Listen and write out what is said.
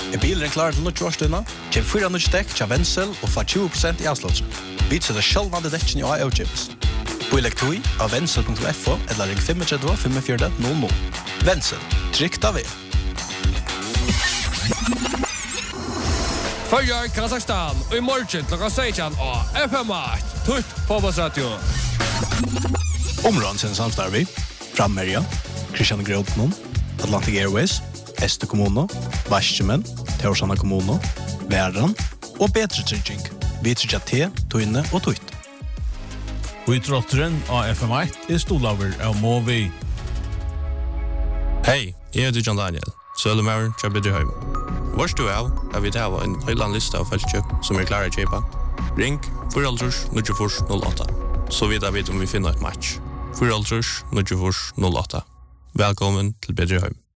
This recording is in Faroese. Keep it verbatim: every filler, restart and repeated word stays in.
Er bilen klar til nødt årsdøyna? Kjem fyra nødt dekk til Wenzel og få tjue prosent i avslått. Vi setter sjølvnade dekken i A E O-chips. Boilek tui av wenzel punktum f o eller ring fem tre fem fire null null. Wenzel, trygt av vi. Följer Kazakstan och i morgon klockan sexton och F M åtta. Tutt fotbollsradio. Områden sin samstarvi. Frammerja, Christian Grotnon, Atlantic Airways, Este Kommuno, Varsjemen, Torsana Kommuno, Væran og Betre Trygging. Vi trygger te, tøyne og tøyt. Og i trotteren av F M åtta er stolaver av Movi. Hei, jeg heter John Daniel, Sølemaur til Bedreheim. Vars du er, har vi til en høyland liste av feltkjøp som er klare å kjøpe. Ring fire null fire null åtta, så vidt jeg vet om vi finner et match. fire null fire null åtta. Velkommen til Bedreheim.